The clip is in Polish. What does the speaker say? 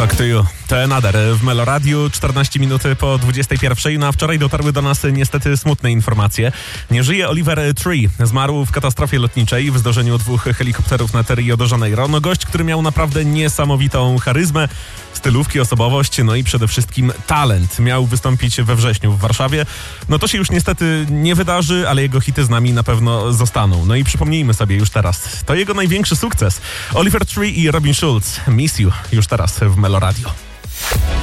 Talk to You. To Another w Melo Radiu, 14 minuty po 21. No a wczoraj dotarły do nas niestety smutne informacje. Nie żyje Oliver Tree. Zmarł w katastrofie lotniczej w zdarzeniu 2 helikopterów nad Rio de Janeiro. No gość, który miał naprawdę niesamowitą charyzmę, stylówki, osobowość, no i przede wszystkim talent. Miał wystąpić we wrześniu w Warszawie. No to się już niestety nie wydarzy, ale jego hity z nami na pewno zostaną. No i przypomnijmy sobie już teraz. To jego największy sukces. Oliver Tree i Robin Schulz. Miss You. Już teraz w Melo Radio.